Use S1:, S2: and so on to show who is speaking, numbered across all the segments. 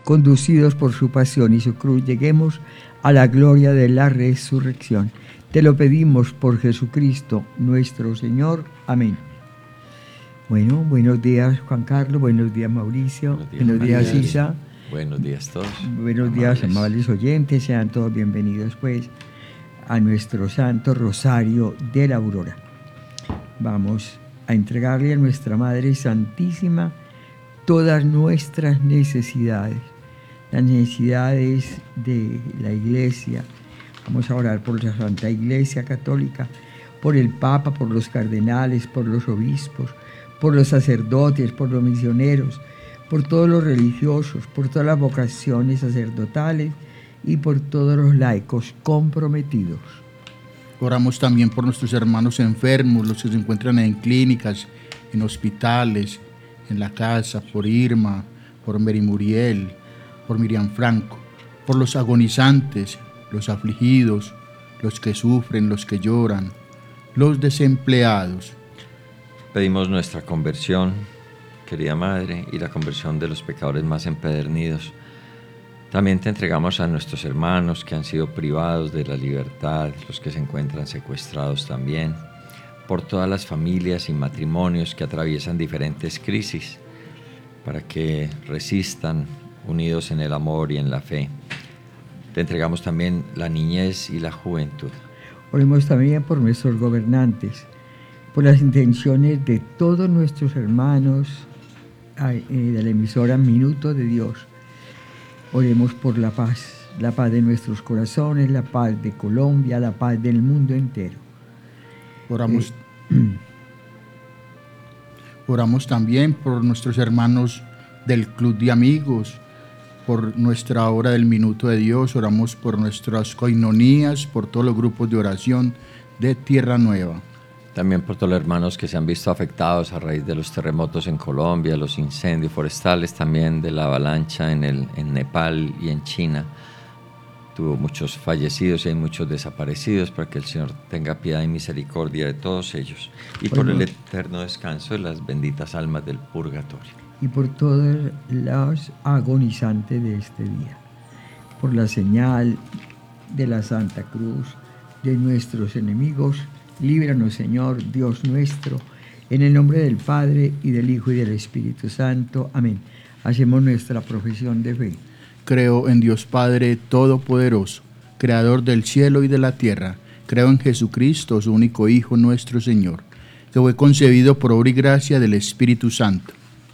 S1: conducidos por su pasión y su cruz, lleguemos a la gloria de la resurrección. Te lo pedimos por Jesucristo nuestro Señor. Amén. Bueno, buenos días Juan Carlos, buenos días Mauricio, buenos días Isa.
S2: Buenos días a todos.
S1: Buenos días amables oyentes, sean todos bienvenidos pues a nuestro Santo Rosario de la Aurora. Vamos a entregarle a nuestra Madre Santísima todas nuestras necesidades, las necesidades de la Iglesia. Vamos a orar por la Santa Iglesia Católica, por el Papa, por los cardenales, por los obispos, por los sacerdotes, por los misioneros, por todos los religiosos, por todas las vocaciones sacerdotales y por todos los laicos comprometidos.
S3: Oramos también por nuestros hermanos enfermos, los que se encuentran en clínicas, en hospitales, en la casa, por Irma, por Mary Muriel, por Miriam Franco, por los agonizantes, los afligidos, los que sufren, los que lloran, los desempleados.
S2: Pedimos nuestra conversión, querida Madre, y la conversión de los pecadores más empedernidos. También te entregamos a nuestros hermanos que han sido privados de la libertad, los que se encuentran secuestrados también, por todas las familias y matrimonios que atraviesan diferentes crisis, para que resistan unidos en el amor y en la fe. Te entregamos también la niñez y la juventud.
S1: Oremos también por nuestros gobernantes, por las intenciones de todos nuestros hermanos de la emisora Minuto de Dios. Oremos por la paz de nuestros corazones, la paz de Colombia, la paz del mundo entero.
S3: Oramos también por nuestros hermanos del Club de Amigos, por nuestra hora del Minuto de Dios, oramos por nuestras coinonías, por todos los grupos de oración de Tierra Nueva.
S2: También por todos los hermanos que se han visto afectados a raíz de los terremotos en Colombia, los incendios forestales, también de la avalancha en Nepal y en China. Tuvo muchos fallecidos y hay muchos desaparecidos, para que el Señor tenga piedad y misericordia de todos ellos. Y por el eterno descanso de las benditas almas del purgatorio.
S1: Y por todos los agonizantes de este día. Por la señal de la Santa Cruz de nuestros enemigos, líbranos, Señor, Dios nuestro, en el nombre del Padre, y del Hijo, y del Espíritu Santo. Amén. Hacemos nuestra profesión de fe.
S3: Creo en Dios Padre Todopoderoso, Creador del cielo y de la tierra. Creo en Jesucristo, su único Hijo, nuestro Señor, que fue concebido por obra y gracia del Espíritu Santo.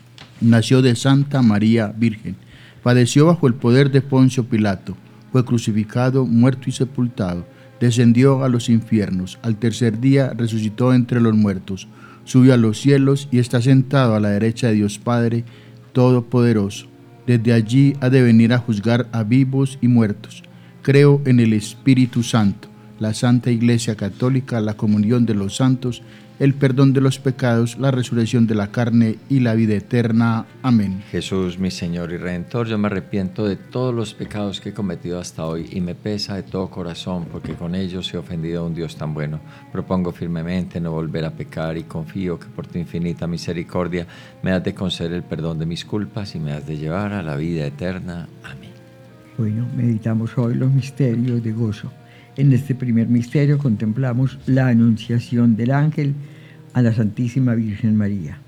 S3: Nació de Santa María Virgen, padeció bajo el poder de Poncio Pilato, fue crucificado, muerto y sepultado, descendió a los infiernos, al tercer día resucitó entre los muertos, subió a los cielos y está sentado a la derecha de Dios Padre Todopoderoso. Desde allí ha de venir a juzgar a vivos y muertos. Creo en el Espíritu Santo, la Santa Iglesia Católica, la comunión de los santos, el perdón de los pecados, la resurrección de la carne y la vida eterna. Amén.
S2: Jesús, mi Señor y Redentor, yo me arrepiento de todos los pecados que he cometido hasta hoy y me pesa de todo corazón, porque con ellos he ofendido a un Dios tan bueno. Propongo firmemente no volver a pecar y confío que por tu infinita misericordia me has de conceder el perdón de mis culpas y me has de llevar a la vida eterna. Amén.
S1: Bueno, meditamos hoy los misterios de gozo. En este primer misterio contemplamos la anunciación del ángel a la Santísima Virgen María.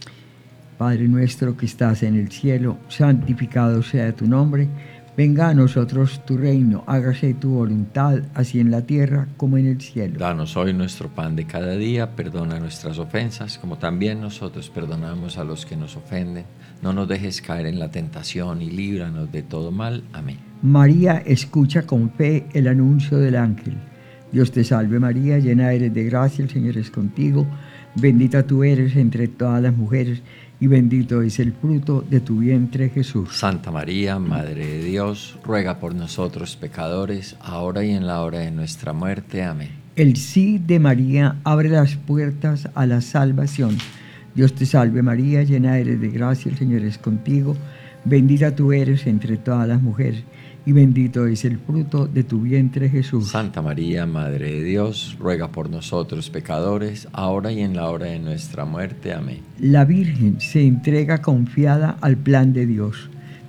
S1: Padre nuestro que estás en el cielo, santificado sea tu nombre. Venga a nosotros tu reino, hágase tu voluntad, así en la tierra como en el cielo.
S2: Danos hoy nuestro pan de cada día, perdona nuestras ofensas, como también nosotros perdonamos a los que nos ofenden. No nos dejes caer en la tentación y líbranos de todo mal. Amén.
S1: María escucha con fe el anuncio del ángel. Dios te salve María, llena eres de gracia, el Señor es contigo. Bendita tú eres entre todas las mujeres, y bendito es el fruto de tu vientre, Jesús.
S2: Santa María, Madre de Dios, ruega por nosotros pecadores, ahora y en la hora de nuestra muerte. Amén.
S1: El sí de María abre las puertas a la salvación. Dios te salve María, llena eres de gracia, el Señor es contigo. Bendita tú eres entre todas las mujeres, y bendito es el fruto de tu vientre, Jesús.
S2: Santa María, Madre de Dios, ruega por nosotros pecadores, ahora y en la hora de nuestra muerte. Amén.
S1: La Virgen se entrega confiada al plan de Dios.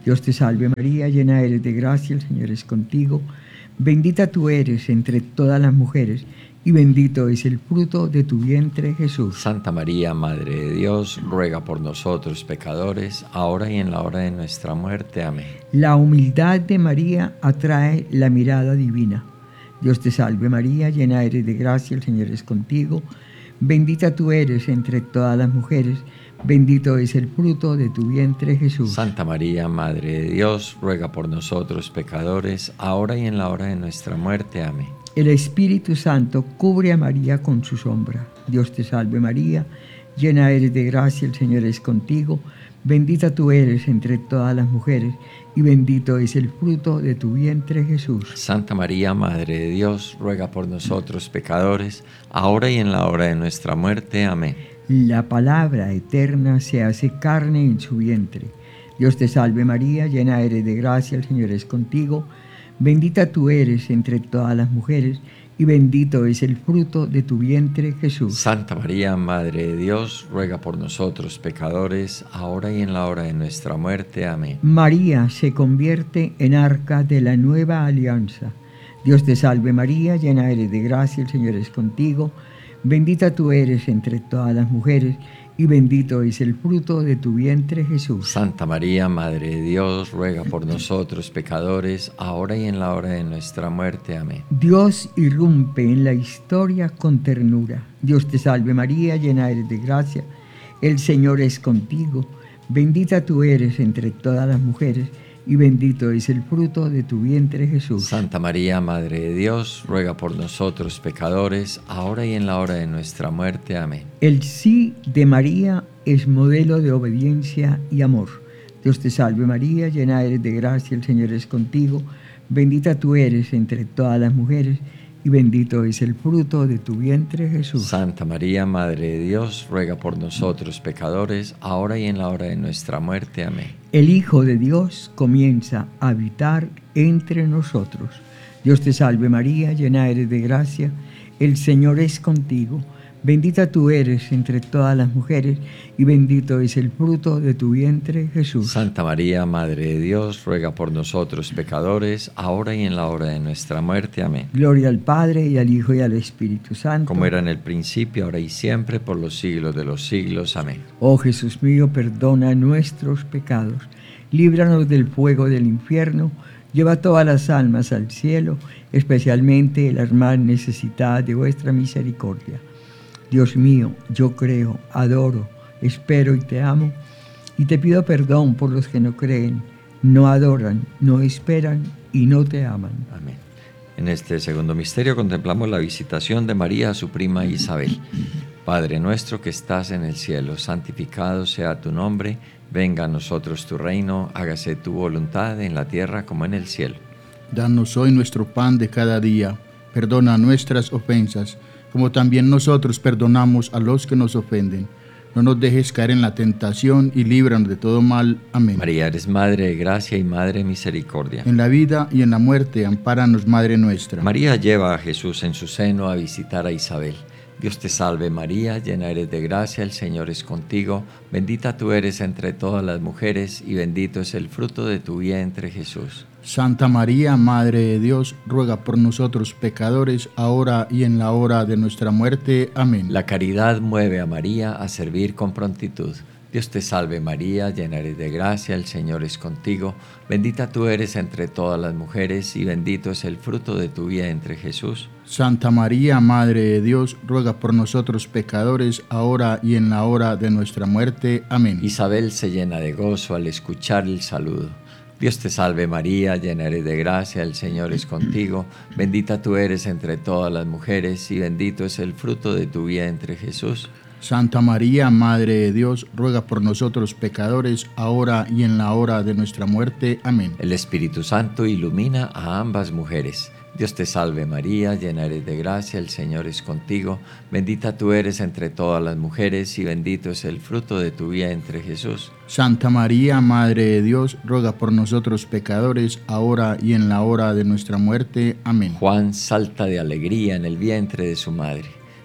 S1: Dios te salve María, llena eres de gracia, el Señor es contigo. Bendita tú eres entre todas las mujeres, y bendito es el fruto de tu vientre, Jesús.
S2: Santa María, Madre de Dios, ruega por nosotros pecadores, ahora y en la hora de nuestra muerte. Amén.
S1: La humildad de María atrae la mirada divina. Dios te salve María, llena eres de gracia, el Señor es contigo. Bendita tú eres entre todas las mujeres, bendito es el fruto de tu vientre, Jesús.
S2: Santa María, Madre de Dios, ruega por nosotros pecadores, ahora y en la hora de nuestra muerte. Amén.
S1: El Espíritu Santo cubre a María con su sombra. Dios te salve María, llena eres de gracia, el Señor es contigo. Bendita tú eres entre todas las mujeres, y bendito es el fruto de tu vientre, Jesús.
S2: Santa María, Madre de Dios, ruega por nosotros pecadores, ahora y en la hora de nuestra muerte. Amén.
S1: La palabra eterna se hace carne en su vientre. Dios te salve María, llena eres de gracia, el Señor es contigo. Bendita tú eres entre todas las mujeres, y bendito es el fruto de tu vientre, Jesús.
S2: Santa María, Madre de Dios, ruega por nosotros pecadores, ahora y en la hora de nuestra muerte. Amén.
S1: María se convierte en arca de la nueva alianza. Dios te salve María, llena eres de gracia, el Señor es contigo. Bendita tú eres entre todas las mujeres, y bendito es el fruto de tu vientre, Jesús.
S2: Santa María, Madre de Dios, ruega por nosotros pecadores, ahora y en la hora de nuestra muerte. Amén.
S1: Dios irrumpe en la historia con ternura. Dios te salve María, llena eres de gracia, el Señor es contigo. Bendita tú eres entre todas las mujeres, y bendito es el fruto de tu vientre, Jesús.
S2: Santa María, Madre de Dios, ruega por nosotros pecadores, ahora y en la hora de nuestra muerte. Amén.
S1: El sí de María es modelo de obediencia y amor. Dios te salve María, llena eres de gracia, el Señor es contigo. Bendita tú eres entre todas las mujeres, y bendito es el fruto de tu vientre, Jesús.
S2: Santa María, Madre de Dios, ruega por nosotros pecadores, ahora y en la hora de nuestra muerte. Amén.
S1: El Hijo de Dios comienza a habitar entre nosotros. Dios te salve María, llena eres de gracia, el Señor es contigo. Bendita tú eres entre todas las mujeres, y bendito es el fruto de tu vientre, Jesús.
S2: Santa María, Madre de Dios, ruega por nosotros pecadores, ahora y en la hora de nuestra muerte. Amén.
S1: Gloria al Padre, y al Hijo, y al Espíritu Santo.
S2: Como era en el principio, ahora y siempre, por los siglos de los siglos. Amén.
S1: Oh Jesús mío, perdona nuestros pecados, líbranos del fuego del infierno, lleva todas las almas al cielo, especialmente las más necesitadas de vuestra misericordia. Dios mío, yo creo, adoro, espero y te amo, y te pido perdón por los que no creen, no adoran, no esperan y no te aman.
S2: Amén. En este segundo misterio contemplamos la visitación de María a su prima Isabel. Padre nuestro que estás en el cielo, santificado sea tu nombre, venga a nosotros tu reino, hágase tu voluntad en la tierra como en el cielo.
S3: Danos hoy nuestro pan de cada día, perdona nuestras ofensas, como también nosotros perdonamos a los que nos ofenden. No nos dejes caer en la tentación y líbranos de todo mal. Amén.
S2: María, eres Madre de gracia y Madre de misericordia.
S3: En la vida y en la muerte, ampáranos, Madre nuestra.
S2: María lleva a Jesús en su seno a visitar a Isabel. Dios te salve María, llena eres de gracia, el Señor es contigo. Bendita tú eres entre todas las mujeres, y bendito es el fruto de tu vientre, Jesús.
S3: Santa María, Madre de Dios, ruega por nosotros pecadores, ahora y en la hora de nuestra muerte. Amén.
S2: La caridad mueve a María a servir con prontitud. Dios te salve María, llena eres de gracia, el Señor es contigo. Bendita tú eres entre todas las mujeres, y bendito es el fruto de tu vientre, Jesús.
S3: Santa María, Madre de Dios, ruega por nosotros pecadores, ahora y en la hora de nuestra muerte. Amén.
S2: Isabel se llena de gozo al escuchar el saludo. Dios te salve María, llena eres de gracia, el Señor es contigo. Bendita tú eres entre todas las mujeres, y bendito es el fruto de tu vientre, Jesús.
S3: Santa María, Madre de Dios, ruega por nosotros pecadores, ahora y en la hora de nuestra muerte. Amén.
S2: El Espíritu Santo ilumina a ambas mujeres. Dios te salve María, llena eres de gracia, el Señor es contigo. Bendita tú eres entre todas las mujeres, y bendito es el fruto de tu vientre, Jesús.
S3: Santa María, Madre de Dios, ruega por nosotros pecadores, ahora y en la hora de nuestra muerte. Amén.
S2: Juan salta de alegría en el vientre de su madre.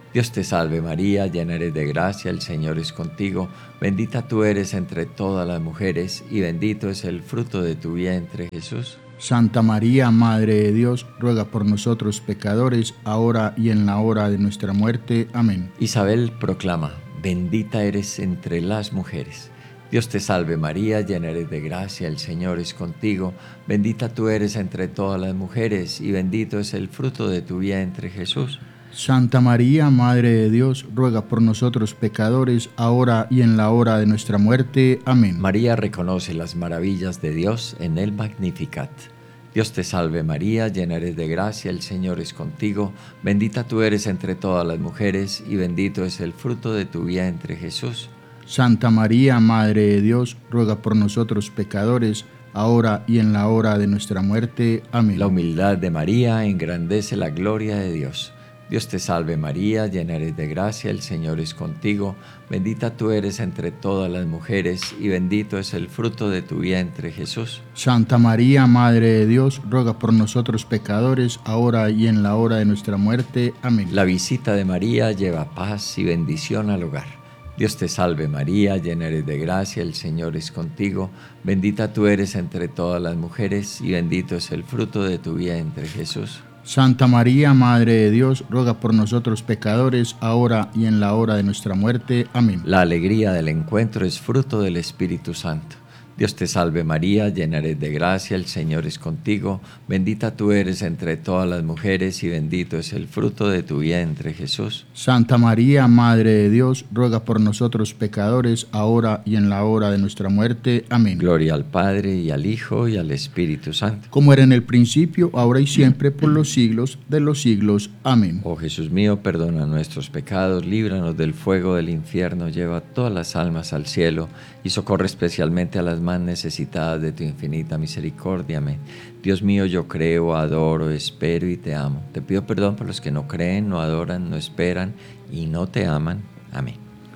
S2: Dios te salve María, llena eres de gracia, el Señor es contigo, bendita tú eres entre todas las mujeres y bendito es el fruto de tu vientre, Jesús.
S3: Santa María, Madre de Dios, ruega por nosotros pecadores, ahora y en la hora de nuestra muerte. Amén.
S2: Isabel proclama, bendita eres entre las mujeres. Dios te salve María, llena eres de gracia, el Señor es contigo, bendita tú eres entre todas las mujeres y bendito es el fruto de tu vientre, Jesús.
S3: Santa María, Madre de Dios, ruega por nosotros pecadores, ahora y en la hora de nuestra muerte. Amén.
S2: María reconoce las maravillas de Dios en el Magnificat. Dios te salve María, llena eres de gracia, el Señor es contigo, bendita tú eres entre todas las mujeres y bendito es el fruto de tu vientre, Jesús.
S3: Santa María, Madre de Dios, ruega por nosotros pecadores, ahora y en la hora de nuestra muerte. Amén.
S2: La humildad de María engrandece la gloria de Dios. Dios te salve María, llena eres de gracia, el Señor es contigo, bendita tú eres entre todas las mujeres y bendito es el fruto de tu vientre, Jesús.
S3: Santa María, Madre de Dios, ruega por nosotros pecadores, ahora y en la hora de nuestra muerte. Amén.
S2: La visita de María lleva paz y bendición al hogar. Dios te salve María, llena eres de gracia, el Señor es contigo, bendita tú eres entre todas las mujeres y bendito es el fruto de tu vientre, Jesús.
S3: Santa María, Madre de Dios, ruega por nosotros pecadores, ahora y en la hora de nuestra muerte. Amén.
S2: La alegría del encuentro es fruto del Espíritu Santo. Dios te salve María, llena eres de gracia, el Señor es contigo, bendita tú eres entre todas las mujeres y bendito es el fruto de tu vientre, Jesús.
S3: Santa María, Madre de Dios, ruega por nosotros pecadores, ahora y en la hora de nuestra muerte. Amén.
S2: Gloria al Padre, y al Hijo, y al Espíritu Santo.
S3: Como era en el principio, ahora y siempre, por los siglos de los siglos. Amén.
S2: Oh Jesús mío, perdona nuestros pecados, líbranos del fuego del infierno, lleva todas las almas al cielo y socorre especialmente a las más necesitadas de tu infinita misericordia. Amén. Dios mío, yo creo, adoro, espero y te amo. Te pido perdón por los que no creen, no adoran, no esperan y no te aman. Amén.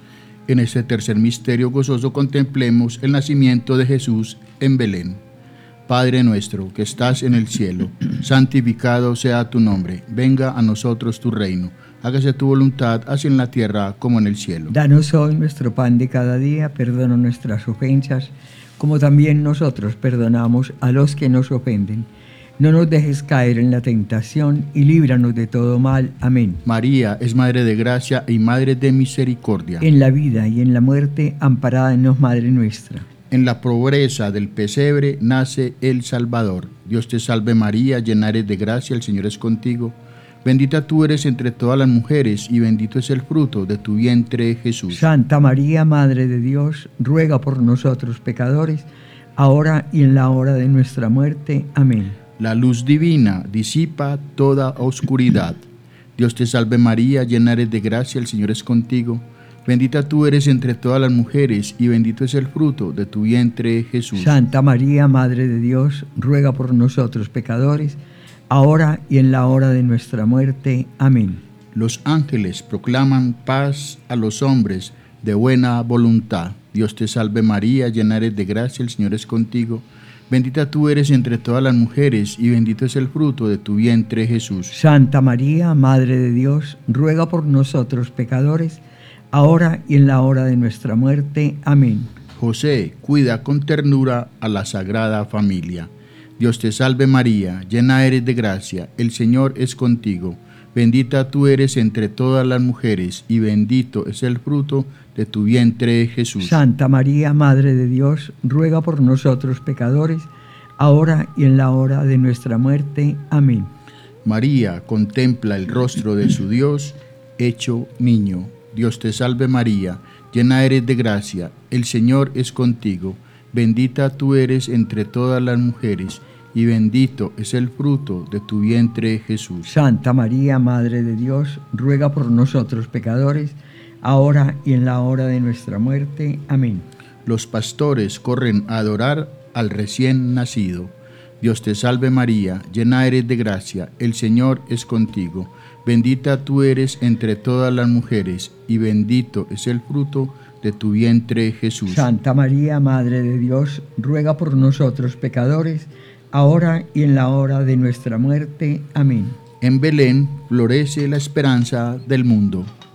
S3: En este tercer misterio gozoso contemplemos el nacimiento de Jesús en Belén. Padre nuestro que estás en el cielo, santificado sea tu nombre. Venga a nosotros tu reino. Hágase tu voluntad, así en la tierra como en el cielo.
S1: Danos hoy nuestro pan de cada día, perdona nuestras ofensas, como también nosotros perdonamos a los que nos ofenden. No nos dejes caer en la tentación y líbranos de todo mal. Amén.
S3: María es Madre de gracia y Madre de misericordia.
S1: En la vida y en la muerte, amparanos, Madre nuestra.
S3: En la pobreza del pesebre nace el Salvador. Dios te salve María, llena eres de gracia, el Señor es contigo. Bendita tú eres entre todas las mujeres y bendito es el fruto de tu vientre, Jesús.
S1: Santa María, Madre de Dios, ruega por nosotros pecadores, ahora y en la hora de nuestra muerte. Amén.
S3: La luz divina disipa toda oscuridad. Dios te salve María, llena eres de gracia, el Señor es contigo. Bendita tú eres entre todas las mujeres y bendito es el fruto de tu vientre, Jesús.
S1: Santa María, Madre de Dios, ruega por nosotros pecadores, ahora y en la hora de nuestra muerte. Amén.
S3: Los ángeles proclaman paz a los hombres de buena voluntad. Dios te salve María, llena eres de gracia, el Señor es contigo. Bendita tú eres entre todas las mujeres y bendito es el fruto de tu vientre, Jesús.
S1: Santa María, Madre de Dios, ruega por nosotros pecadores, ahora y en la hora de nuestra muerte. Amén.
S3: José, cuida con ternura a la Sagrada Familia. Dios te salve María, llena eres de gracia, el Señor es contigo. Bendita tú eres entre todas las mujeres y bendito es el fruto de tu vientre, Jesús.
S1: Santa María, Madre de Dios, ruega por nosotros pecadores, ahora y en la hora de nuestra muerte. Amén.
S3: María contempla el rostro de su Dios hecho niño. Dios te salve María, llena eres de gracia, el Señor es contigo. Bendita tú eres entre todas las mujeres, y bendito es el fruto de tu vientre, Jesús.
S1: Santa María, Madre de Dios, ruega por nosotros pecadores, ahora y en la hora de nuestra muerte. Amén.
S3: Los pastores corren a adorar al recién nacido. Dios te salve María, llena eres de gracia, el Señor es contigo. Bendita tú eres entre todas las mujeres, y bendito es el fruto de tu vientre, Jesús.
S1: Santa María, Madre de Dios, ruega por nosotros pecadores, ahora y en la hora de nuestra muerte. Amén.
S3: En Belén florece la esperanza del mundo.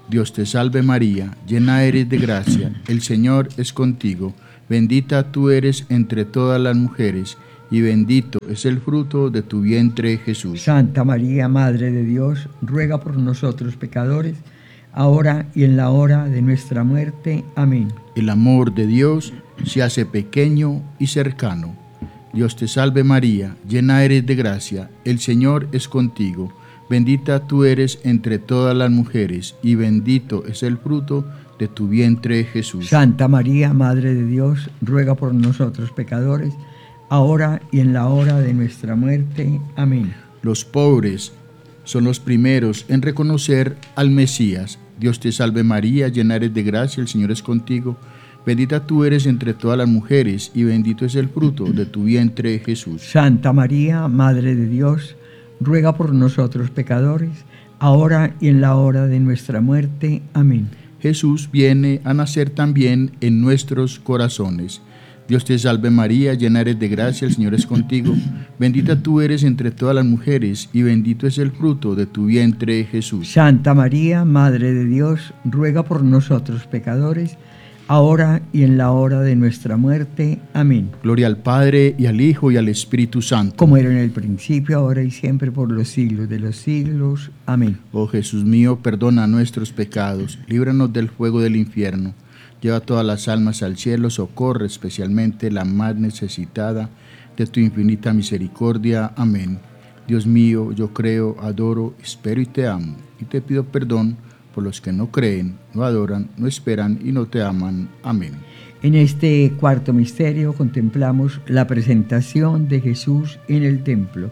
S3: Dios te salve María, llena eres de gracia, el Señor es contigo, bendita tú eres entre todas las mujeres, y bendito es el fruto de tu vientre Jesús.
S1: Santa María, Madre de Dios, ruega por nosotros pecadores, ahora y en la hora de nuestra muerte. Amén.
S3: El amor de Dios se hace pequeño y cercano. Dios te salve María, llena eres de gracia, el Señor es contigo. Bendita tú eres entre todas las mujeres, y bendito es el fruto de tu vientre Jesús.
S1: Santa María, Madre de Dios, ruega por nosotros pecadores, ahora y en la hora de nuestra muerte. Amén.
S3: Los pobres son los primeros en reconocer al Mesías. Dios te salve María, llena eres de gracia, el Señor es contigo. Bendita tú eres entre todas las mujeres, y bendito es el fruto de tu vientre Jesús.
S1: Santa María, Madre de Dios, ruega por nosotros pecadores, ahora y en la hora de nuestra muerte. Amén.
S3: Jesús viene a nacer también en nuestros corazones. Dios te salve María, llena eres de gracia, el Señor es contigo. Bendita tú eres entre todas las mujeres, y bendito es el fruto de tu vientre Jesús.
S1: Santa María, Madre de Dios, ruega por nosotros pecadores, ahora y en la hora de nuestra muerte. Amén.
S3: Gloria al Padre, y al Hijo, y al Espíritu Santo.
S1: Como era en el principio, ahora y siempre, por los siglos de los siglos. Amén.
S3: Oh Jesús mío, perdona nuestros pecados, líbranos del fuego del infierno. Lleva todas las almas al cielo, socorre especialmente la más necesitada de tu infinita misericordia. Amén. Dios mío, yo creo, adoro, espero y te amo, y te pido perdón por los que no creen, no adoran, no esperan y no te aman. Amén.
S1: En este cuarto misterio contemplamos la presentación de Jesús en el templo.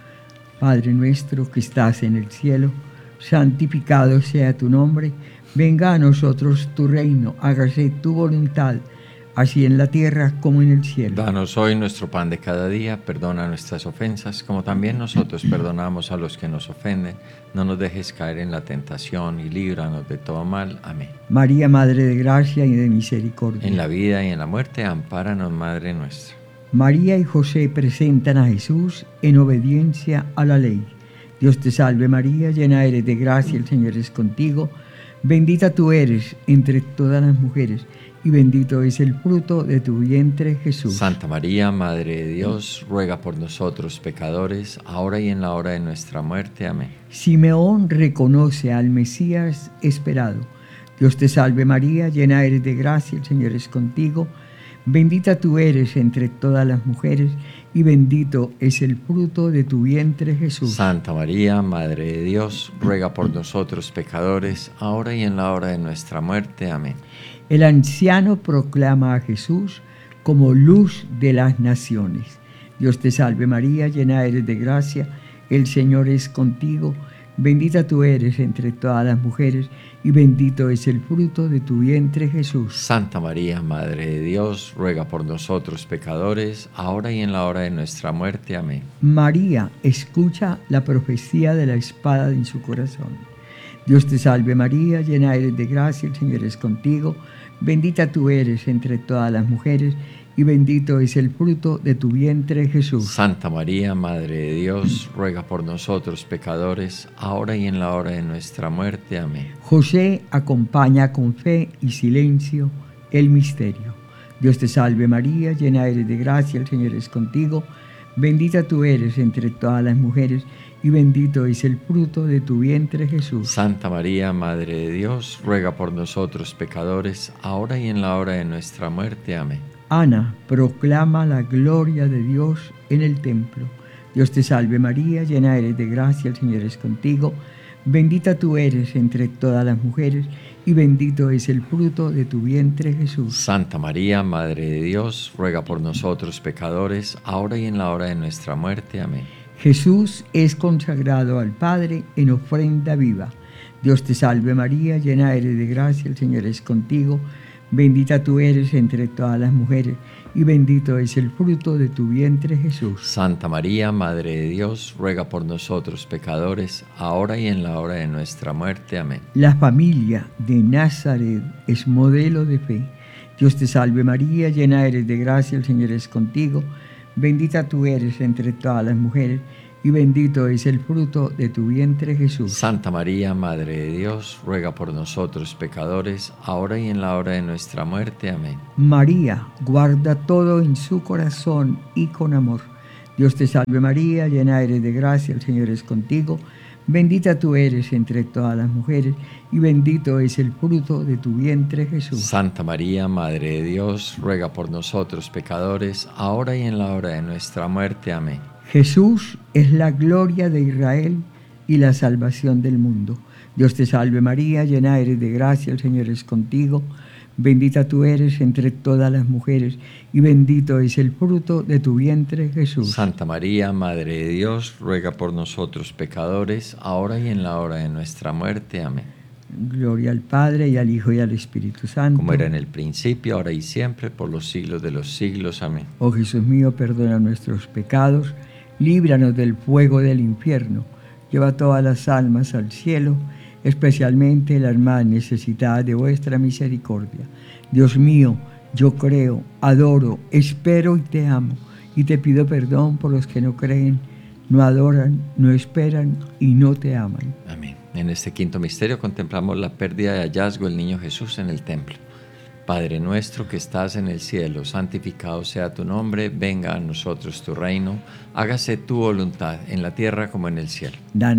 S1: Padre nuestro que estás en el cielo, santificado sea tu nombre. Venga a nosotros tu reino, hágase tu voluntad, así en la tierra como en el cielo.
S2: Danos hoy nuestro pan de cada día, perdona nuestras ofensas, como también nosotros perdonamos a los que nos ofenden. No nos dejes caer en la tentación y líbranos de todo mal. Amén.
S1: María, Madre de gracia y de misericordia.
S2: En la vida y en la muerte, ampáranos, Madre nuestra.
S1: María y José presentan a Jesús en obediencia a la ley. Dios te salve María, llena eres de gracia, el Señor es contigo. Bendita tú eres entre todas las mujeres, y bendito es el fruto de tu vientre Jesús.
S2: Santa María, Madre de Dios, ruega por nosotros pecadores, ahora y en la hora de nuestra muerte. Amén.
S1: Simeón reconoce al Mesías esperado. Dios te salve María, llena eres de gracia, el Señor es contigo. Bendita tú eres entre todas las mujeres, y bendito es el fruto de tu vientre Jesús.
S2: Santa María, Madre de Dios, ruega por nosotros pecadores, ahora y en la hora de nuestra muerte. Amén.
S1: El anciano proclama a Jesús como luz de las naciones. Dios te salve María, llena eres de gracia, el Señor es contigo. Bendita tú eres entre todas las mujeres, y bendito es el fruto de tu vientre Jesús.
S2: Santa María, Madre de Dios, ruega por nosotros pecadores, ahora y en la hora de nuestra muerte. Amén.
S1: María escucha la profecía de la espada en su corazón. Dios te salve María, llena eres de gracia, el Señor es contigo. Bendita tú eres entre todas las mujeres, y bendito es el fruto de tu vientre Jesús.
S2: Santa María, Madre de Dios, ruega por nosotros pecadores, ahora y en la hora de nuestra muerte. Amén.
S1: José acompaña con fe y silencio el misterio. Dios te salve María, llena eres de gracia, el Señor es contigo. Bendita tú eres entre todas las mujeres, y bendito es el fruto de tu vientre Jesús.
S2: Santa María, Madre de Dios, ruega por nosotros pecadores, ahora y en la hora de nuestra muerte. Amén.
S1: Ana proclama la gloria de Dios en el templo. Dios te salve María, llena eres de gracia, el Señor es contigo. Bendita tú eres entre todas las mujeres, y bendito es el fruto de tu vientre Jesús.
S2: Santa María, Madre de Dios, ruega por nosotros pecadores, ahora y en la hora de nuestra muerte. Amén.
S1: Jesús es consagrado al Padre en ofrenda viva. Dios te salve María, llena eres de gracia, el Señor es contigo. Bendita tú eres entre todas las mujeres, y bendito es el fruto de tu vientre Jesús.
S2: Santa María, Madre de Dios, ruega por nosotros pecadores, ahora y en la hora de nuestra muerte. Amén.
S1: La familia de Nazaret es modelo de fe. Dios te salve María, llena eres de gracia, el Señor es contigo. Bendita tú eres entre todas las mujeres, y bendito es el fruto de tu vientre, Jesús.
S2: Santa María, Madre de Dios, ruega por nosotros pecadores, ahora y en la hora de nuestra muerte. Amén.
S1: María, guarda todo en su corazón y con amor. Dios te salve María, llena eres de gracia, el Señor es contigo. Bendita tú eres entre todas las mujeres, y bendito es el fruto de tu vientre, Jesús.
S2: Santa María, Madre de Dios, ruega por nosotros pecadores, ahora y en la hora de nuestra muerte. Amén.
S1: Jesús es la gloria de Israel y la salvación del mundo. Dios te salve María, llena eres de gracia, el Señor es contigo. Bendita tú eres entre todas las mujeres, y bendito es el fruto de tu vientre, Jesús.
S2: Santa María, Madre de Dios, ruega por nosotros pecadores, ahora y en la hora de nuestra muerte. Amén.
S1: Gloria al Padre, y al Hijo, y al Espíritu Santo.
S2: Como era en el principio, ahora y siempre, por los siglos de los siglos. Amén.
S1: Oh Jesús mío, perdona nuestros pecados, líbranos del fuego del infierno, lleva todas las almas al cielo, especialmente las más necesitadas de vuestra misericordia. Dios mío, yo creo, adoro, espero y te amo, y te pido perdón por los que no creen, no adoran, no esperan y no te aman.
S2: Amén. En este quinto misterio contemplamos la pérdida de hallazgo del niño Jesús en el templo. Padre nuestro que estás en el cielo, santificado sea tu nombre, venga a nosotros tu reino, hágase tu voluntad en la tierra como en el cielo.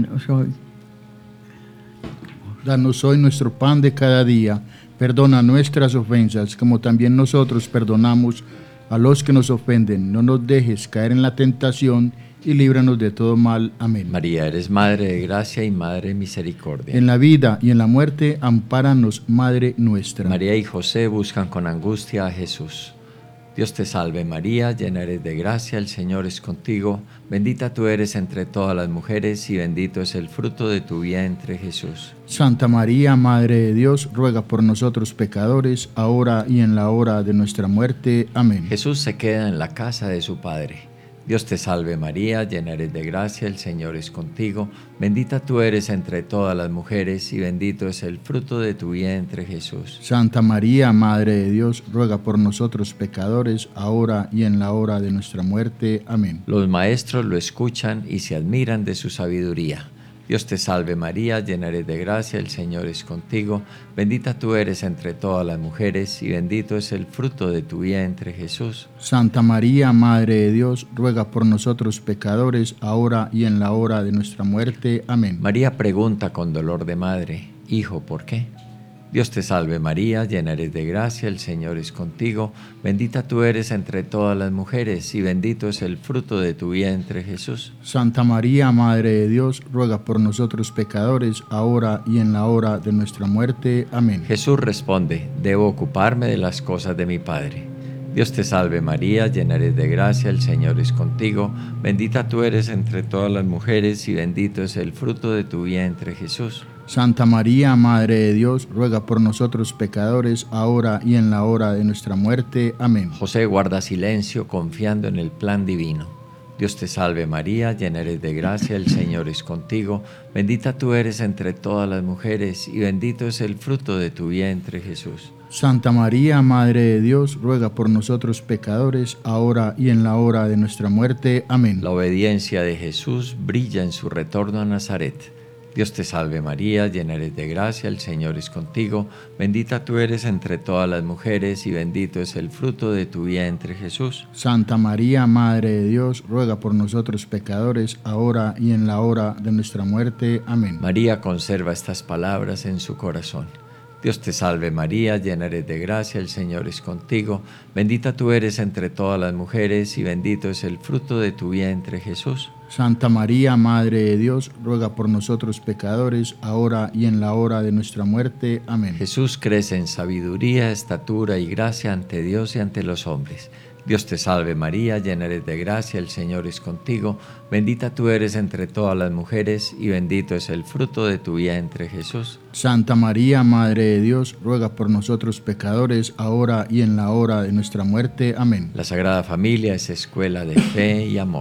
S3: Danos hoy nuestro pan de cada día, perdona nuestras ofensas, como también nosotros perdonamos a los que nos ofenden. No nos dejes caer en la tentación y líbranos de todo mal. Amén.
S2: María, eres Madre de gracia y Madre de misericordia.
S3: En la vida y en la muerte, ampáranos, Madre nuestra.
S2: María y José buscan con angustia a Jesús. Dios te salve María, llena eres de gracia, el Señor es contigo, bendita tú eres entre todas las mujeres y bendito es el fruto de tu vientre, Jesús.
S3: Santa María, Madre de Dios, ruega por nosotros pecadores, ahora y en la hora de nuestra muerte. Amén.
S2: Jesús se queda en la casa de su Padre. Dios te salve María, llena eres de gracia, el Señor es contigo, bendita tú eres entre todas las mujeres y bendito es el fruto de tu vientre, Jesús.
S3: Santa María, Madre de Dios, ruega por nosotros pecadores, ahora y en la hora de nuestra muerte. Amén.
S2: Los maestros lo escuchan y se admiran de su sabiduría. Dios te salve María, llena eres de gracia, el Señor es contigo, bendita tú eres entre todas las mujeres y bendito es el fruto de tu vientre, Jesús.
S3: Santa María, Madre de Dios, ruega por nosotros pecadores, ahora y en la hora de nuestra muerte. Amén.
S2: María pregunta con dolor de madre, Hijo, ¿por qué? Dios te salve María, llena eres de gracia, el Señor es contigo, bendita tú eres entre todas las mujeres y bendito es el fruto de tu vientre, Jesús.
S3: Santa María, Madre de Dios, ruega por nosotros pecadores, ahora y en la hora de nuestra muerte. Amén.
S2: Jesús responde, debo ocuparme de las cosas de mi Padre. Dios te salve María, llena eres de gracia, el Señor es contigo, bendita tú eres entre todas las mujeres y bendito es el fruto de tu vientre, Jesús.
S3: Santa María, Madre de Dios, ruega por nosotros pecadores, ahora y en la hora de nuestra muerte. Amén.
S2: José guarda silencio confiando en el plan divino. Dios te salve María, llena eres de gracia, el Señor es contigo, bendita tú eres entre todas las mujeres y bendito es el fruto de tu vientre, Jesús.
S3: Santa María, Madre de Dios, ruega por nosotros pecadores, ahora y en la hora de nuestra muerte. Amén.
S2: La obediencia de Jesús brilla en su retorno a Nazaret. Dios te salve María, llena eres de gracia, el Señor es contigo, bendita tú eres entre todas las mujeres y bendito es el fruto de tu vientre, Jesús.
S3: Santa María, Madre de Dios, ruega por nosotros pecadores, ahora y en la hora de nuestra muerte. Amén.
S2: María conserva estas palabras en su corazón. Dios te salve María, llena eres de gracia, el Señor es contigo, bendita tú eres entre todas las mujeres y bendito es el fruto de tu vientre, Jesús.
S3: Santa María, Madre de Dios, ruega por nosotros pecadores, ahora y en la hora de nuestra muerte. Amén.
S2: Jesús crece en sabiduría, estatura y gracia ante Dios y ante los hombres. Dios te salve María, llena eres de gracia, el Señor es contigo, bendita tú eres entre todas las mujeres y bendito es el fruto de tu vientre, Jesús.
S3: Santa María, Madre de Dios, ruega por nosotros pecadores, ahora y en la hora de nuestra muerte. Amén.
S2: La Sagrada Familia es escuela de fe y amor.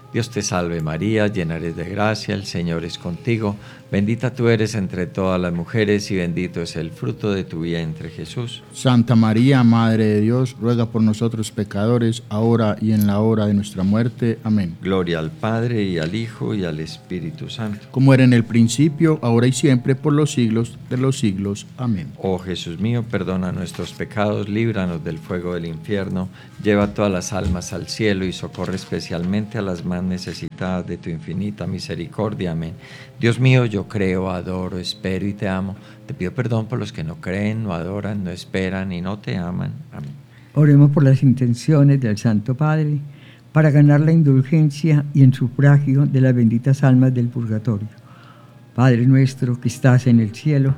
S2: Dios te salve María, llena eres de gracia, el Señor es contigo. Bendita tú eres entre todas las mujeres y bendito es el fruto de tu vientre, Jesús.
S3: Santa María, Madre de Dios, ruega por nosotros pecadores, ahora y en la hora de nuestra muerte. Amén.
S2: Gloria al Padre, y al Hijo, y al Espíritu Santo.
S3: Como era en el principio, ahora y siempre, por los siglos de los siglos. Amén.
S2: Oh Jesús mío, perdona nuestros pecados, líbranos del fuego del infierno, lleva todas las almas al cielo y socorre especialmente a las más necesitadas de tu infinita misericordia. Amén. Dios mío, yo creo, adoro, espero y te amo. Te pido perdón por los que no creen, no adoran, no esperan y no te aman. Amén.
S1: Oremos por las intenciones del Santo Padre para ganar la indulgencia y el sufragio de las benditas almas del purgatorio. Padre nuestro que estás en el cielo,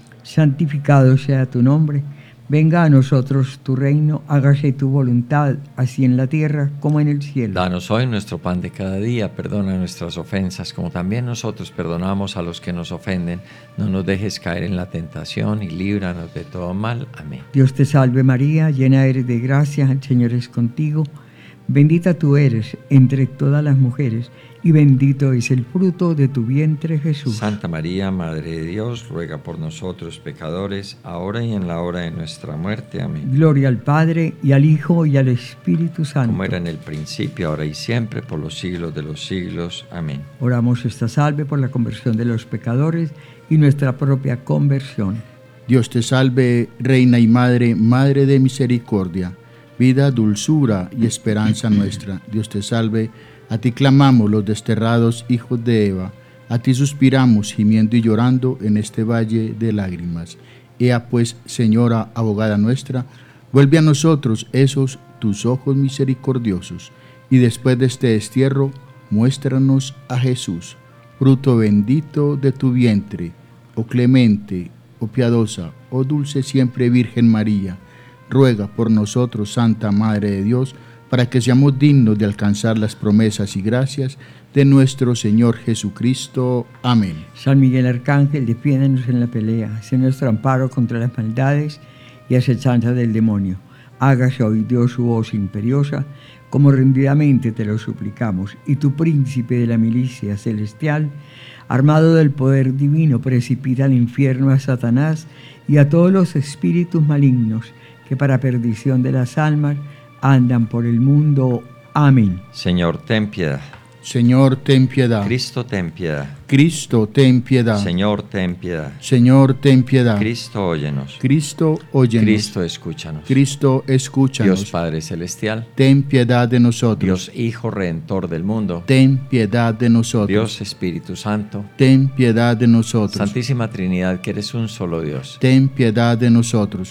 S1: santificado sea tu nombre. Venga a nosotros tu reino, hágase tu voluntad, así en la tierra como en el cielo.
S2: Danos hoy nuestro pan de cada día, perdona nuestras ofensas, como también nosotros perdonamos a los que nos ofenden. No nos dejes caer en la tentación y líbranos de todo mal. Amén.
S1: Dios te salve María, llena eres de gracia, el Señor es contigo. Bendita tú eres entre todas las mujeres, y bendito es el fruto de tu vientre, Jesús.
S2: Santa María, Madre de Dios, ruega por nosotros pecadores, ahora y en la hora de nuestra muerte. Amén.
S1: Gloria al Padre, y al Hijo, y al Espíritu Santo.
S2: Como era en el principio, ahora y siempre, por los siglos de los siglos. Amén.
S1: Oramos esta salve por la conversión de los pecadores y nuestra propia conversión.
S3: Dios te salve, Reina y Madre, Madre de misericordia, vida, dulzura y esperanza nuestra. Dios te salve, a ti clamamos los desterrados hijos de Eva, a ti suspiramos gimiendo y llorando en este valle de lágrimas. Ea pues, Señora, abogada nuestra, vuelve a nosotros esos tus ojos misericordiosos, y después de este destierro, muéstranos a Jesús, fruto bendito de tu vientre, oh clemente, oh piadosa, oh dulce siempre Virgen María. Ruega por nosotros, Santa Madre de Dios, para que seamos dignos de alcanzar las promesas y gracias de nuestro Señor Jesucristo. Amén.
S1: San Miguel Arcángel, defiéndanos en la pelea, sé nuestro amparo contra las maldades y acechanzas del demonio. Hágase hoy Dios su voz imperiosa, como rendidamente te lo suplicamos, y tu príncipe de la milicia celestial, armado del poder divino, precipita al infierno a Satanás y a todos los espíritus malignos que para perdición de las almas andan por el mundo. Amén.
S2: Señor, ten piedad.
S3: Señor, ten piedad.
S2: Cristo, ten piedad.
S3: Cristo, ten piedad.
S2: Señor, ten piedad.
S3: Señor, ten piedad.
S2: Cristo, óyenos.
S3: Cristo, óyenos.
S2: Cristo, escúchanos.
S3: Cristo, escúchanos.
S2: Dios Padre Celestial,
S3: ten piedad de nosotros.
S2: Dios Hijo Redentor del mundo,
S3: ten piedad de nosotros.
S2: Dios Espíritu Santo,
S3: ten piedad de nosotros.
S2: Santísima Trinidad, que eres un solo Dios.
S3: Ten piedad de nosotros.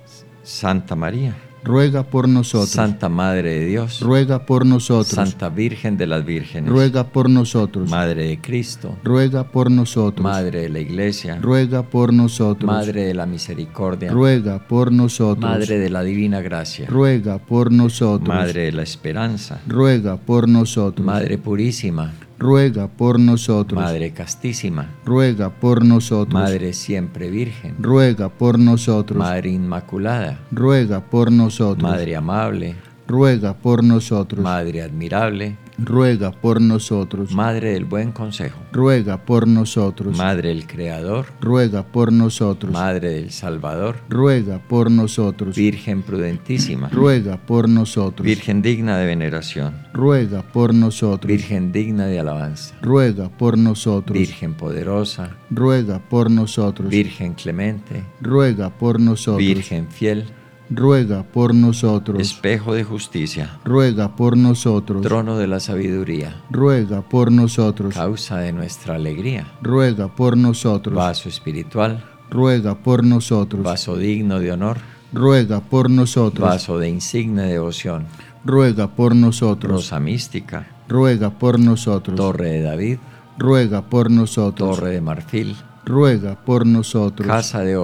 S2: Santa María,
S3: ruega por nosotros.
S2: Santa Madre de Dios,
S3: ruega por nosotros.
S2: Santa Virgen de las Vírgenes,
S3: ruega por nosotros.
S2: Madre de Cristo,
S3: ruega por nosotros.
S2: Madre de la Iglesia,
S3: ruega por nosotros.
S2: Madre de la Misericordia,
S3: ruega por nosotros.
S2: Madre de la Divina Gracia,
S3: ruega por nosotros.
S2: Madre de la Esperanza,
S3: ruega por nosotros.
S2: Madre Purísima,
S3: ruega por nosotros.
S2: Madre Castísima,
S3: ruega por nosotros.
S2: Madre Siempre Virgen,
S3: ruega por nosotros.
S2: Madre Inmaculada,
S3: ruega por nosotros.
S2: Madre Amable,
S3: ruega por nosotros.
S2: Madre Admirable,
S3: ruega por nosotros.
S2: Madre del Buen Consejo,
S3: ruega por nosotros.
S2: Madre del Creador,
S3: ruega por nosotros.
S2: Madre del Salvador,
S3: ruega por nosotros.
S2: Virgen prudentísima,
S3: ruega por nosotros.
S2: Virgen digna de veneración,
S3: ruega por nosotros.
S2: Virgen digna de alabanza,
S3: ruega por nosotros.
S2: Virgen poderosa,
S3: ruega por nosotros.
S2: Virgen clemente,
S3: ruega por nosotros.
S2: Virgen fiel,
S3: ruega por nosotros.
S2: espejo de justicia,
S3: ruega por nosotros.
S2: trono de la sabiduría,
S3: ruega por nosotros.
S2: causa de nuestra alegría,
S3: ruega por nosotros.
S2: vaso espiritual,
S3: ruega por nosotros.
S2: vaso digno de honor,
S3: ruega por nosotros.
S2: vaso de insigne devoción,
S3: ruega por nosotros.
S2: rosa mística,
S3: ruega por nosotros.
S2: torre de David,
S3: ruega por nosotros.
S2: torre de marfil,
S3: ruega por nosotros.
S2: casa de oro,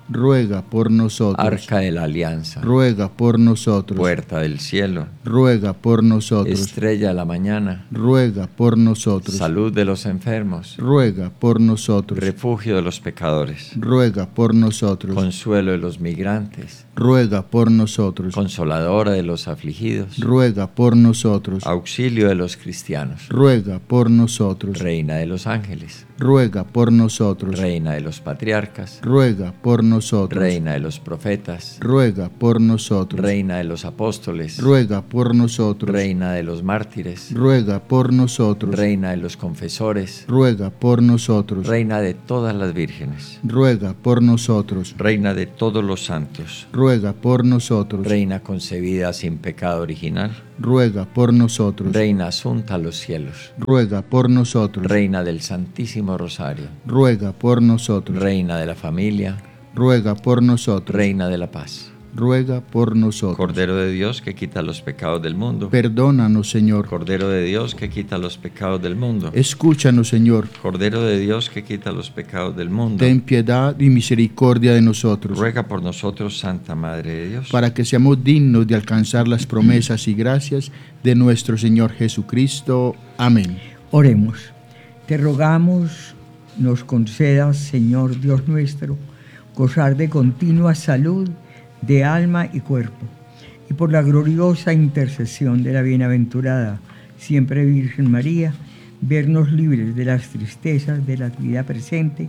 S3: ruega por nosotros.
S2: Arca de la Alianza,
S3: Ruega por nosotros.
S2: puerta del cielo,
S3: Ruega por nosotros.
S2: estrella de la mañana,
S3: Ruega por nosotros.
S2: salud de los enfermos,
S3: Ruega por nosotros.
S2: refugio de los pecadores,
S3: Ruega por nosotros.
S2: consuelo de los migrantes,
S3: Ruega por nosotros.
S2: consoladora de los afligidos,
S3: Ruega por nosotros.
S2: auxilio de los cristianos,
S3: Ruega por nosotros.
S2: reina de los ángeles,
S3: Ruega por nosotros.
S2: reina de los patriarcas,
S3: Ruega por nosotros.
S2: reina de los profetas,
S3: Ruega por nosotros.
S2: reina de los apóstoles,
S3: Ruega por nosotros.
S2: reina de los mártires,
S3: Ruega por nosotros.
S2: reina de los confesores,
S3: Ruega por nosotros.
S2: reina de todas las vírgenes,
S3: Ruega por nosotros.
S2: reina de todos los santos,
S3: Ruega por nosotros.
S2: reina concebida sin pecado original,
S3: Ruega por nosotros.
S2: reina asunta a los cielos,
S3: Ruega por nosotros.
S2: reina del Santísimo Rosario,
S3: Ruega por nosotros.
S2: reina de la familia,
S3: Ruega por nosotros.
S2: reina de la paz,
S3: Ruega por nosotros.
S2: Cordero de Dios que quita los pecados del mundo,
S3: Perdónanos, Señor.
S2: Cordero de Dios que quita los pecados del mundo,
S3: Escúchanos, Señor.
S2: Cordero de Dios que quita los pecados del mundo,
S3: Ten piedad y misericordia de nosotros,
S2: ruega por nosotros, Santa Madre de Dios,
S3: para que seamos dignos de alcanzar las promesas y gracias de nuestro Señor Jesucristo. Amén.
S1: Oremos. Te rogamos, nos concedas, Señor Dios nuestro, gozar de continua salud de alma y cuerpo, y por la gloriosa intercesión de la bienaventurada siempre Virgen María, vernos libres de las tristezas de la vida presente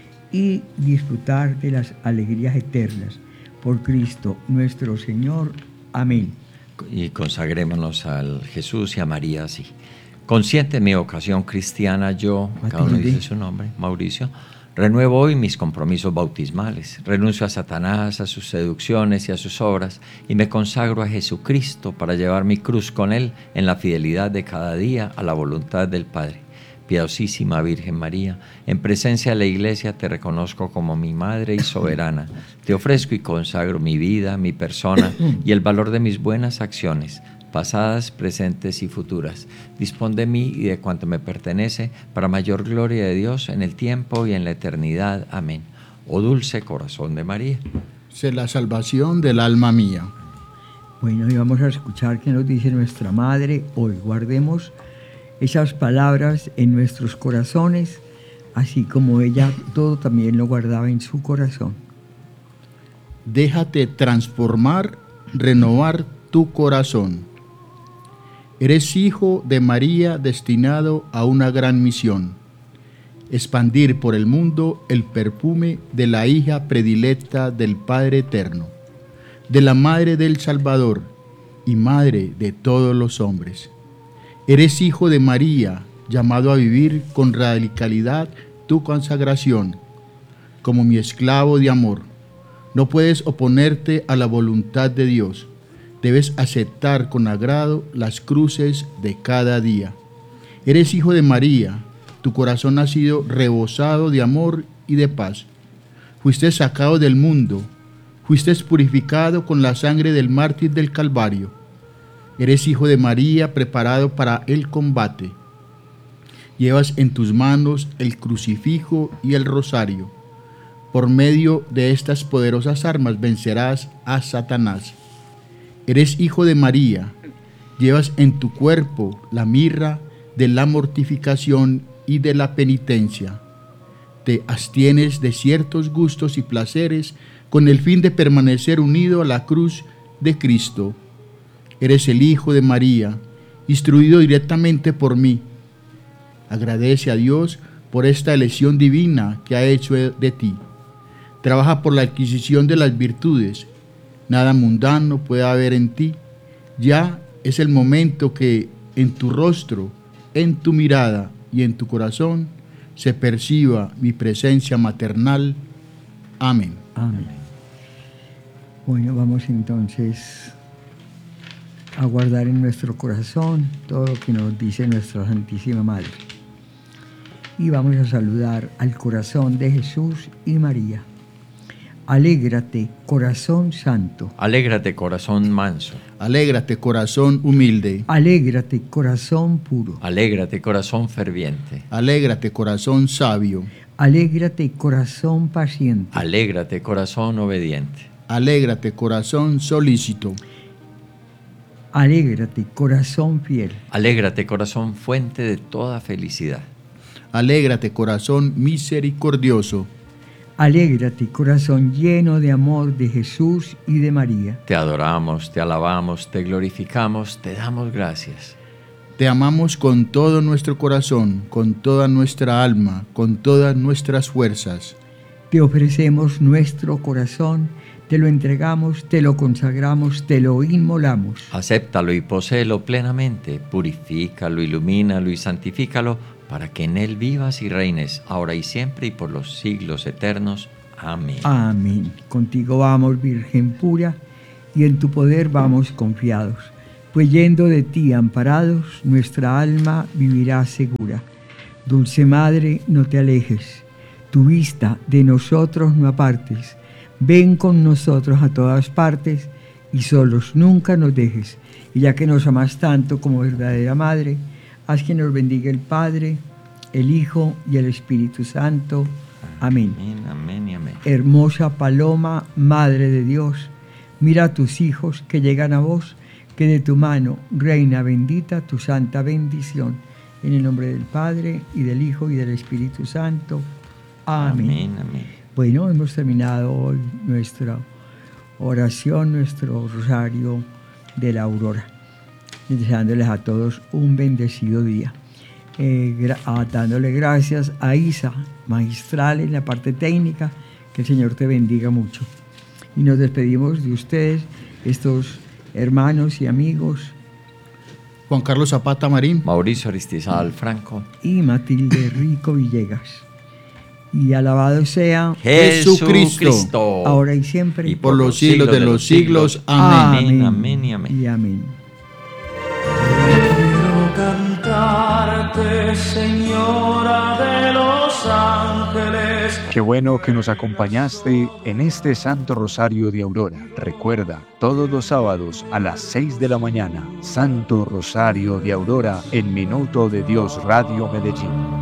S1: y disfrutar de las alegrías eternas. Por Cristo nuestro Señor. Amén.
S2: y consagrémonos al Jesús y a María así. Consciente de mi vocación cristiana, yo, cada uno dice su nombre, Mauricio, renuevo hoy mis compromisos bautismales, renuncio a Satanás, a sus seducciones y a sus obras, y me consagro a Jesucristo para llevar mi cruz con Él en la fidelidad de cada día a la voluntad del Padre. Piadosísima Virgen María, en presencia de la Iglesia te reconozco como mi Madre y soberana. Te ofrezco y consagro mi vida, mi persona y el valor de mis buenas acciones, pasadas, presentes y futuras. Dispón de mí y de cuanto me pertenece para mayor gloria de Dios en el tiempo y en la eternidad. Amén. Oh dulce corazón de María.
S3: Sé la salvación del alma mía.
S1: Bueno, y vamos a escuchar qué nos dice nuestra Madre hoy. Guardemos esas palabras en nuestros corazones, así como ella todo también lo guardaba en su corazón.
S3: Déjate transformar, renovar tu corazón. Eres hijo de María destinado a una gran misión: expandir por el mundo el perfume de la hija predilecta del Padre Eterno, de la Madre del Salvador y Madre de todos los hombres. Eres hijo de María, llamado a vivir con radicalidad tu consagración. Como mi esclavo de amor, no puedes oponerte a la voluntad de Dios. Debes aceptar con agrado las cruces de cada día. Eres hijo de María, tu corazón ha sido rebosado de amor y de paz. Fuiste sacado del mundo, fuiste purificado con la sangre del mártir del Calvario. Eres hijo de María, preparado para el combate. Llevas en tus manos el crucifijo y el rosario. Por medio de estas poderosas armas vencerás a Satanás. Eres hijo de María. Llevas en tu cuerpo la mirra de la mortificación y de la penitencia. Te abstienes de ciertos gustos y placeres con el fin de permanecer unido a la cruz de Cristo. Eres el hijo de María, instruido directamente por mí. Agradece a Dios por esta elección divina que ha hecho de ti. Trabaja por la adquisición de las virtudes. Nada mundano puede haber en ti. Ya es el momento que en tu rostro, en tu mirada y en tu corazón se perciba mi presencia maternal. Amén.
S1: Amén. Bueno, vamos entonces a guardar en nuestro corazón todo lo que nos dice nuestra Santísima Madre. Y vamos a saludar al corazón de Jesús y María. Alégrate, corazón santo.
S2: Alégrate, corazón manso.
S3: Alégrate, corazón humilde.
S1: Alégrate, corazón puro.
S2: Alégrate, corazón ferviente.
S3: Alégrate, corazón sabio.
S1: Alégrate, corazón paciente.
S2: Alégrate, corazón obediente.
S3: Alégrate, corazón solícito.
S1: Alégrate, corazón fiel.
S2: Alégrate, corazón fuente de toda felicidad.
S3: Alégrate, corazón misericordioso.
S1: Alégrate, corazón lleno de amor de Jesús y de María.
S2: Te adoramos, te alabamos, te glorificamos, te damos gracias.
S3: Te amamos con todo nuestro corazón, con toda nuestra alma, con todas nuestras fuerzas.
S1: Te ofrecemos nuestro corazón, te lo entregamos, te lo consagramos, te lo inmolamos.
S2: Acéptalo y poséelo plenamente, purifícalo, ilumínalo y santifícalo, para que en él vivas y reines, ahora y siempre y por los siglos eternos. Amén.
S1: Amén. Contigo vamos, Virgen pura, y en tu poder vamos confiados, pues yendo de ti amparados, nuestra alma vivirá segura. Dulce Madre, no te alejes, tu vista de nosotros no apartes, ven con nosotros a todas partes, y solos nunca nos dejes. Y ya que nos amas tanto como verdadera Madre, haz que nos bendiga el Padre, el Hijo y el Espíritu Santo. Amén.
S2: Amén, amén y amén.
S1: Hermosa paloma, Madre de Dios, mira a tus hijos que llegan a vos, que de tu mano, Reina bendita, tu santa bendición. En el nombre del Padre, y del Hijo, y del Espíritu Santo. Amén.
S2: Amén, amén.
S1: Bueno, hemos terminado hoy nuestra oración, nuestro rosario de la aurora, deseándoles a todos un bendecido día. Dándole gracias a Isa, magistral en la parte técnica, que el Señor te bendiga mucho. Y nos despedimos de ustedes, estos hermanos y amigos,
S3: Juan Carlos Zapata Marín,
S2: Mauricio Aristizábal Franco
S1: y Matilde Rico Villegas. Y alabado sea
S2: Jesucristo,
S1: ahora y siempre,
S2: y
S3: por los siglos de los siglos. Amén.
S2: Amén, amén y amén.
S1: Y amén.
S4: Quiero cantarte, Señora de los ángeles.
S5: Qué bueno que nos acompañaste en este Santo Rosario de Aurora. Recuerda, todos los sábados a las 6 de la mañana, Santo Rosario de Aurora en Minuto de Dios Radio Medellín.